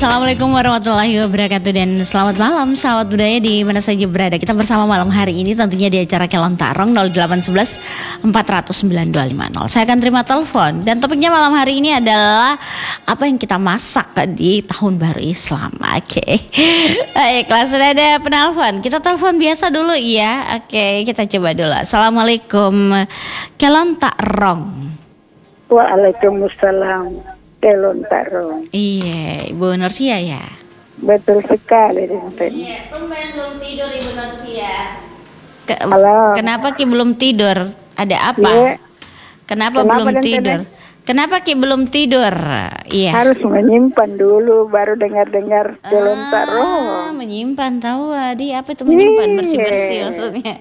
Assalamualaikum warahmatullahi wabarakatuh dan selamat malam sahabat budaya di mana saja berada. Kita bersama malam hari ini tentunya di acara Kelon Tarong 0811 409 250. Saya akan terima telepon dan topiknya malam hari ini adalah apa yang kita masak di tahun baru Islam. Oke. Baiklah, sudah ada penelpon. Kita telepon biasa dulu ya. Oke, kita coba dulu. Assalamualaikum Kelon Tarong. Waalaikumsalam. Kelon Tarong. Iya, Ibu Nursia ya. Betul sekali, Dinten. Iya, tumben belum tidur Ibu Nursia. Halo. Kenapa Ki belum tidur? Ada apa? Iya. Kenapa Kenapa belum Dinten? tidur? Kenapa Ki belum tidur? Iya. Harus menyimpan dulu baru dengar-dengar Kelon Tarong. Menyimpan tahu Adi apa itu menyimpan Iya. bersih-bersih maksudnya.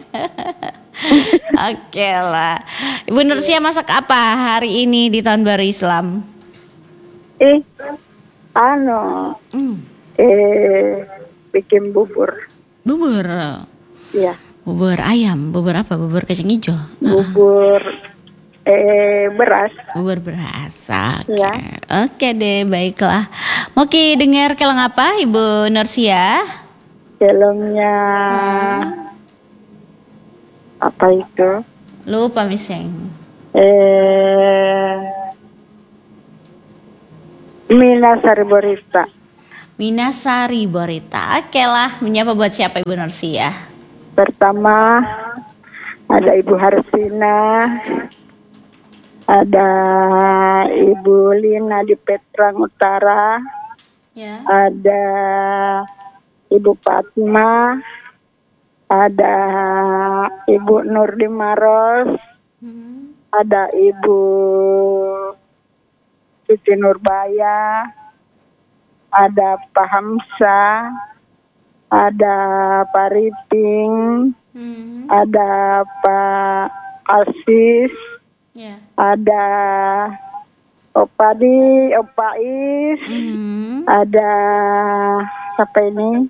Oke lah. Ibu Nursia masak apa hari ini di tahun baru Islam? Bikin bubur. Bubur. Ya, Bubur ayam, bubur apa? Bubur kacang hijau. bubur beras. Bubur beras. Oke. Ya. Oke deh, baiklah. Mau Ki dengar keleng apa Ibu Nursia? Kelongnya apa itu? Lupa miseng. Minasari Borita. Minasari Borita. Oke lah, menyapa buat siapa Ibu Nursia? Pertama ada Ibu Harsina, ada Ibu Lina di Petrang Utara, Ya. ada Ibu Fatma, ada Ibu Nur di Maros, ada Ibu Siti Nurbaya, ada Pak Hamsa, ada Pak Riping, ada Pak Asis, Ya. ada Opadi, Opais, ada siapa ini?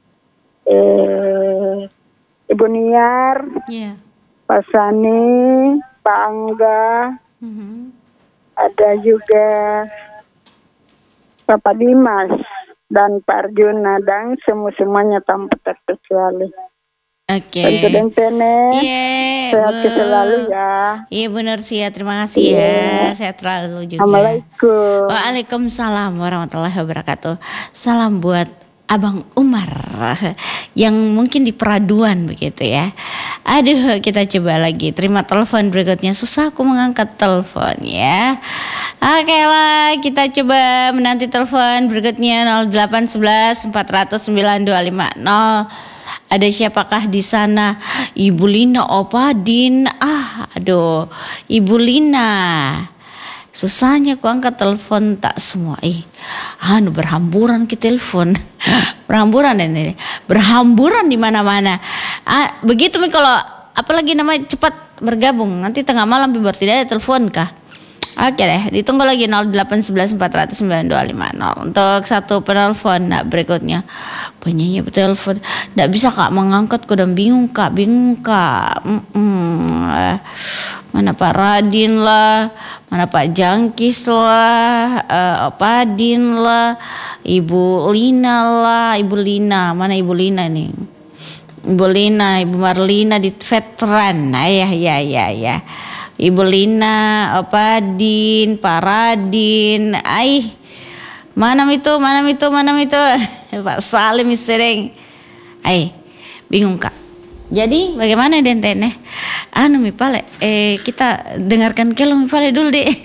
Ibu Niar, Ya. Pak Sani, Pak Angga, ada juga Bapak Dimas dan Pak Arjuna dan semuanya tanpa terkecuali. Oke. Tentu Dentene, Iya, sehat Bu. selalu ya. Iya Bu Nursia, terima kasih ya. Sehat selalu juga. Assalamualaikum. Waalaikumsalam warahmatullahi wabarakatuh. Salam buat Abang Umar yang mungkin di peraduan begitu ya. Aduh, kita coba lagi. Terima telepon berikutnya. Susah aku mengangkat telepon ya. Oke lah, kita coba menanti telepon berikutnya 0811 409 250. Ada siapakah di sana? Ibu Lina Opadin. Aduh, Ibu Lina. Susahnya aku angkat telepon tak semua. Berhamburan ke telepon. Berhamburan ini. Berhamburan di mana-mana. Begitu nih kalau apalagi namanya cepat bergabung. Nanti tengah malam baru tidak ada telepon kah? Oke deh, ditunggu lagi 0811 409 250 untuk satu penelpon. Berikutnya penyanyi bertelepon, nggak bisa Kak mengangkat, kok dan bingung Kak. Mana Pak Radin lah, mana Pak Jangkis lah, Padin lah, Ibu Lina lah, Ibu Lina, mana Ibu Lina nih? Ibu Lina, Ibu Marlina di veteran. Ya. Ibu Lina, Opadin, Pak Radin, mana itu, Pak Salim sering, bingung Kak. Jadi bagaimana Dentene? Mipale, kita dengarkan Kelong Mipale dulu deh.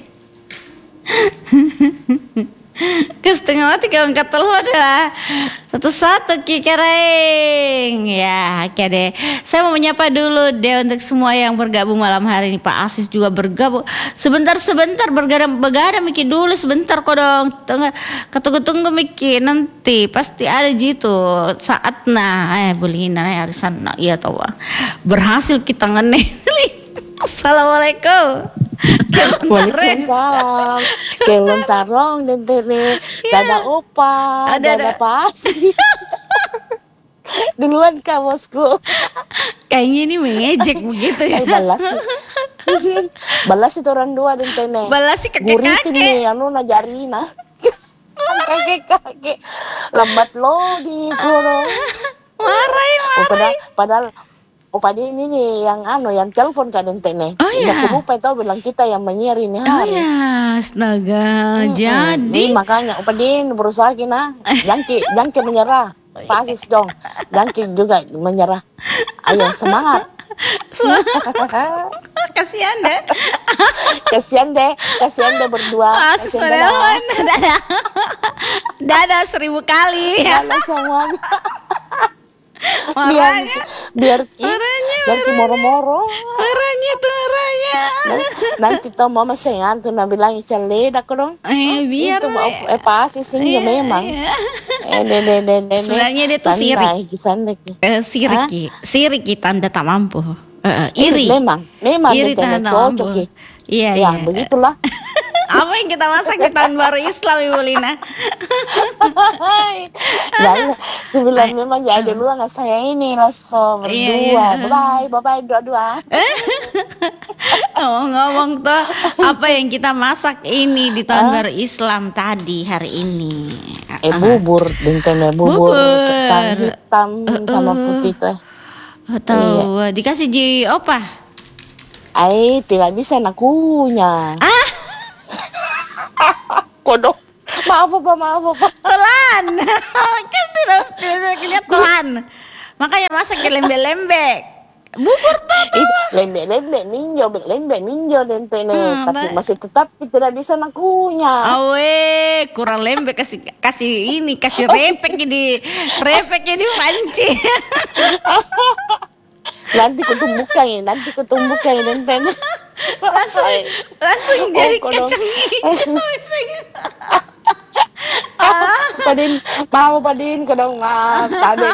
Ke setengah mati kalau angkat telepon adalah satu-satu kikereng. Ya, oke deh. Saya mau menyapa dulu deh untuk semua yang bergabung malam hari ini. Pak Asis juga bergabung. Sebentar begadang mikir dulu sebentar kok dong. Ketunggu mikir nanti pasti ada gitu saatnya. Bulina harus sana iya tahu. Berhasil kita ngene. Assalamualaikum. Waalaikumsalam. Kelon Tarong Dentene. Dada opa, dada pasi. Duluan Kak bosku. Kayaknya ini mengejek begitu ya. Balas itu orang dua Dentene. Balas si kakek-kakek. Guritin nih anu najarina. Kakek lambat lo di guru. Marai. Padahal Opa dia ini nih yang telepon kan ente nih. Oh iya. Aku lupa itu bilang kita yang menyiar ini Oh hari. ya, astaga. Jadi Makanya Opa Din berusaha kina. Jangki menyerah. Pasis dong. Jangki juga menyerah. Ayo semangat. Kasihan deh. Kasihan deh berdua. Sudah. Dadah 1000 kali. Dadah semuanya. Marahnya. biar Marahnya. moro-moro. Marahnya. Nanti tuh mama sengan tuh bilang cale dak dong. Biar itu pasti sih ya memang. Sebenarnya dia tuh sirik tanda tak mampu. Iri. Memang iri tanda tak mampu. Iya. Begitulah. Apa yang kita masak di tahun baru Islam, Ibu Lina? Dan bilang memang jadi dulu nggak saya ini langsung berdua. Bye dua. Ngomong-ngomong tuh, apa yang kita masak ini di tahun baru Islam tadi hari ini? Bubur, bintangnya bubur ketan hitam sama putih tuh. Tahu, dikasih ji opa? Tidak bisa nakunya. Kodok. Maaf apa. Telan. Kan tidak bisa telan. Makanya masak ke lembek-lembek. Bubur tuh. Lembek minjo dan tene. Tapi masih tetap tidak bisa nakunya. Awe, kurang lembek kasih repeknya di panci. Nanti kutumbukan dan tene. Langsung jadi kacang hijau. Padin kadang tade.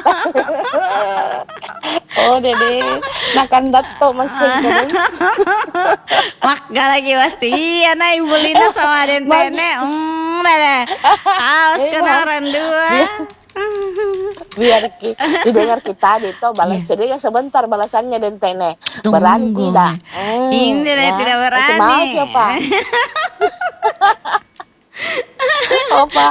Oh dede, nakan dato masuk kadang. Makga lagi pasti. Iya na Ibu Lina sama Dentene. Haus kenaran dua. Biar didengar kita itu balas sedih sebentar balasannya Dentene. Berani tidak? Ini tidak berani. Mau siapa? Opa.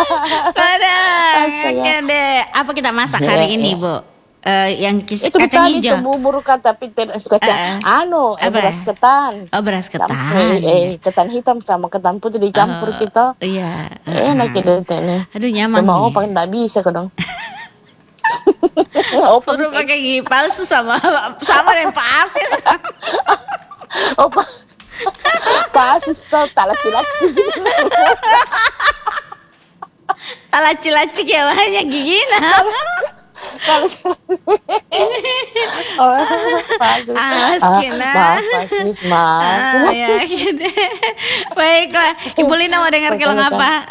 Oke deh. Apa kita masak hari ini, Bu? Yang itu kacang hijau. Itu bubur tapi kacang beras ketan. Oh, beras ketan. Ketan hitam sama ketan putih dicampur kita. Iya. Enak Dentene. Aduh nyaman. Mau opa enggak bisa dong. Udah pakai gigi palsu sama dengan Pak Asis. Pak Asis tuh talaci-laci. Talaci-laci ya banyak giginya. Maaf. Ya, baiklah. Ibu Lina mau dengar kelong apa?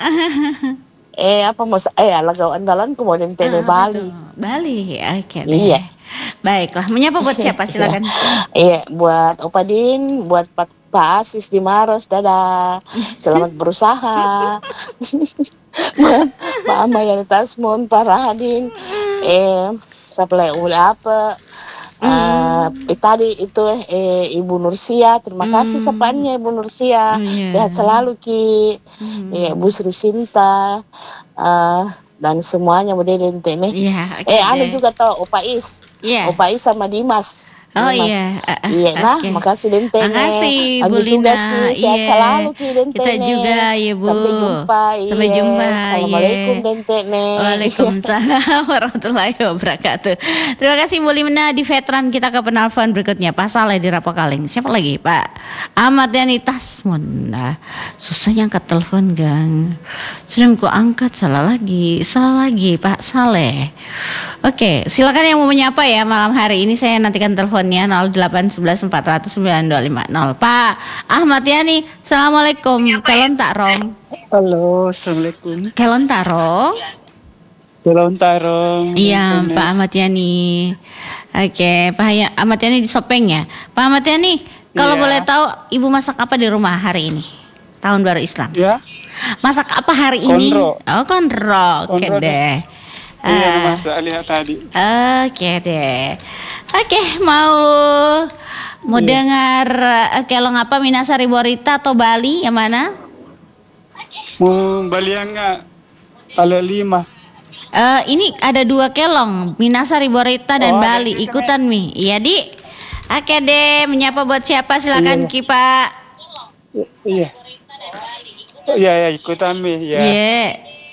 Lagu andalanku mau Dentene Bali. Bali, oke deh. Iya. Baiklah, menyapa buat siapa silakan. Iya, buat Opa Din, buat Pak Asis di Maros, dadah. Selamat berusaha. Buat Pak Amayani Tasmun, Pak Rahadin. Sampai apa? Tadi itu Ibu Nursia, terima kasih sapaannya Ibu Nursia. Sehat selalu Ki. Bu Sri Sinta. Dan semuanya model Dentene. Anu juga tau Opa Is. Opa Is sama Dimas. Oh iya. Makasih Dentene. Makasih Bu Lina. Sehat selalu Ki Dentene. Kita juga ya Bu. Sampai jumpa. Assalamualaikum Dentene. Waalaikumsalam warahmatullahi wabarakatuh. Terima kasih Bu Lina. Di veteran kita ke penelpon berikutnya. Pak Saleh di Rapokaling. Siapa lagi Pak? Ahmad Yani Tasmun. Susahnya angkat telepon gang. Sudah aku angkat salah lagi Pak Saleh. Oke, silakan yang mau menyapa ya malam hari ini. Saya nantikan teleponnya 0811 400 9250. Pak Ahmad Yani, assalamualaikum. Kelon tak rong? Halo, assalamualaikum. Kelon taro? Kelon tarong. Iya, Pak Ahmad Yani. Oke, Pak Ahmad Yani di Sopeng ya. Pak Ahmad Yani, kalau boleh tahu Ibu masak apa di rumah hari ini? Tahun baru Islam. Ya. Masak apa hari ini? Oh, konro. Oke deh. Iya, masak lihat tadi. Oke deh. Oke, mau dengar kelong apa Minasari Borita atau Bali yang mana? Mau Bali yang enggak? Kalau 5. Ini ada 2 kelong, Minasari, Borita dan Oh, ada Bali. sistemnya. Ikutan Mi. Iya, Di. Oke deh, menyapa buat siapa? Silakan Iya. Ki Pak. Iya. Iya, ya, ikutan Mi. Ya. Iya.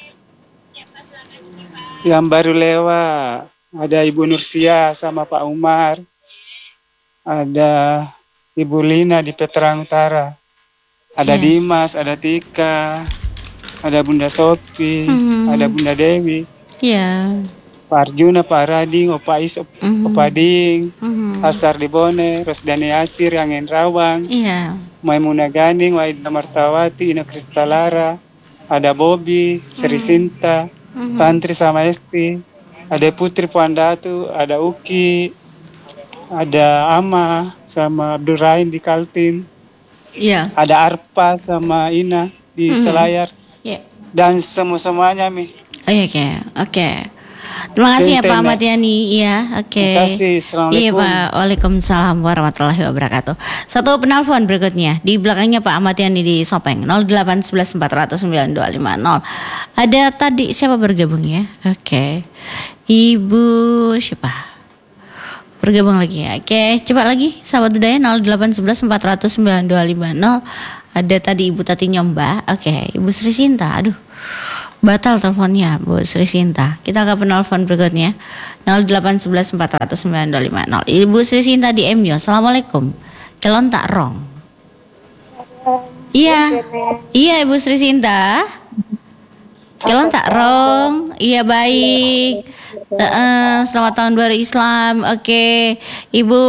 Yang baru lewat. Ada Ibu Nursia sama Pak Umar. Ada Ibu Lina di Veteran Utara. Ada Iya. Dimas, ada Tika. Ada Bunda Sopi, ada Bunda Dewi. Iya. Pak Arjuna, Pak Rading, Opa Is, Opa Ding, Asar di Bone, Rosdani Asir, yang Rawang, Iya. Maimuna Ganing, Waida Martawati, Ina Kristalara, ada Bobi, Sri Sinta, Tantri sama Esti, ada Putri Puandatu, ada Uki, ada Ama sama Abdurrahim di Kaltim, Iya. ada Arpa sama Ina di Selayar, Iya. dan semuanya Mi. Oh, iya, oke. Terima kasih ya Pak Benten, Ahmad Yani. Iya, oke. Terima kasih. Assalamualaikum. Iya Pak. Waalaikumsalam warahmatullahi wabarakatuh. Satu penelpon berikutnya. Di belakangnya Pak Ahmad Yani di Sopeng 0811 400 9250. Ada tadi siapa bergabung ya? Oke. Ibu siapa? Bergabung lagi ya. Oke, coba lagi sahabat budaya 0811 400 9250. Ada tadi Ibu Tati Nyomba. Oke, Ibu Sri Sinta. Aduh. Batal teleponnya Bu Sri Sinta. Kita ke penelpon berikutnya 0811 400 9250. Ibu Sri Sinta di MU. Assalamualaikum. Kelon tak rong. Iya. Iya Ibu Sri Sinta. Kelon tak rong. Iya baik. Selamat tahun baru Islam. Oke. Ibu.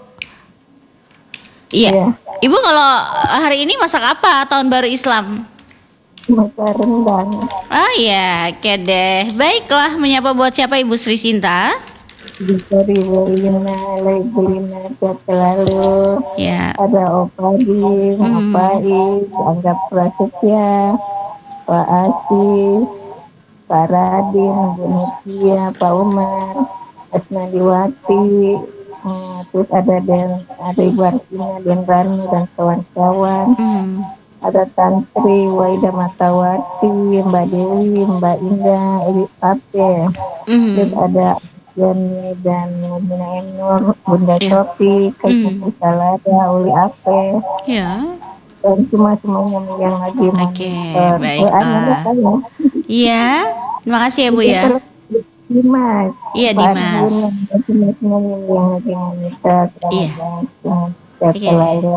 Iya. Ibu kalau hari ini masak apa tahun baru Islam? Masak rendang. Oh ya, oke deh. Baiklah, menyapa buat siapa Ibu Sri Sinta? Dari Lina, Ibu Lina, sehat selalu. Ya. Ada Opa Dim, Opa Is, Anggap Prasetya, Pak Asis, Pak Radin, Bu Nitia, Pak Umar, Asnadiwati, terus ada Ibu Arsina, Den Rani, dan kawan-kawan. Ada Tantri, Waida Matawati, Mbak Dewi, Mbak Indah, Ibu Ape. Terus ada Jani dan Bina Enur, Bunda Sopi, Kak Salada, Uli Ape. Ya. Dan semuanya yang lagi Oke, baiklah. Iya, terima kasih ya Bu ya. Dimas. Iya Dimas. Yang lagi monitor. Iya. Oke.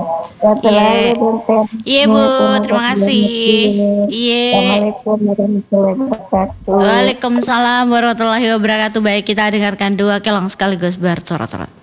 Iya Bu, terima kasih. Iya. Assalamualaikum warahmatullahi wabarakatuh. Waalaikumsalam warahmatullahi wabarakatuh. Baik, kita dengarkan 2 kelong sekaligus berturut-turut.